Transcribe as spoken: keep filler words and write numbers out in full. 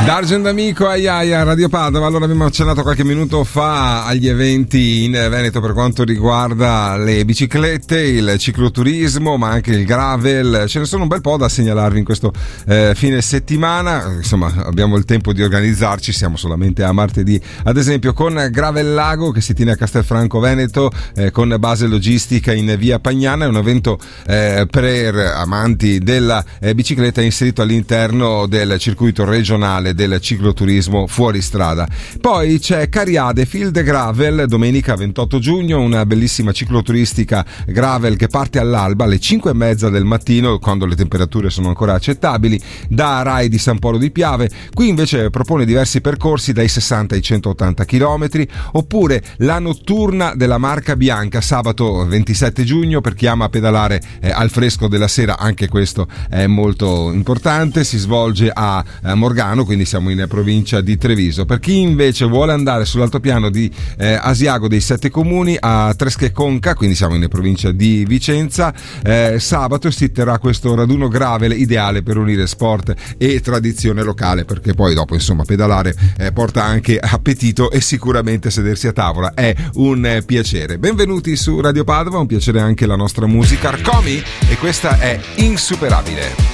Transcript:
D'Argent Amico, Aiaia, Radio Padova. Allora, abbiamo accennato qualche minuto fa agli eventi in Veneto per quanto riguarda le biciclette, il cicloturismo, ma anche il gravel. Ce ne sono un bel po' da segnalarvi in questo eh, fine settimana. Insomma, abbiamo il tempo di organizzarci, siamo solamente a martedì. Ad esempio con Gravel Lago, che si tiene a Castelfranco Veneto, eh, con base logistica in via Pagnana. È un evento eh, per amanti della eh, bicicletta inserito all'interno del circuito regionale del cicloturismo fuori strada. Poi c'è Cariade Field Gravel, domenica ventotto giugno, una bellissima cicloturistica gravel che parte all'alba alle cinque e mezza del mattino, quando le temperature sono ancora accettabili, da Rai di San Polo di Piave. Qui invece propone diversi percorsi dai sessanta ai centottanta chilometri, oppure la notturna della Marca Bianca, sabato ventisette giugno, per chi ama pedalare eh, al fresco della sera. Anche questo è molto importante, si svolge a, a Morgano, quindi siamo in provincia di Treviso. Per chi invece vuole andare sull'altopiano di eh, Asiago dei Sette Comuni, a Tresche Conca, quindi siamo in provincia di Vicenza, eh, sabato si terrà questo raduno gravel ideale per unire sport e tradizione locale, perché poi dopo insomma pedalare eh, porta anche appetito e sicuramente sedersi a tavola è un eh, piacere. Benvenuti su Radio Padova, un piacere anche la nostra musica Arcomi, e questa è Insuperabile.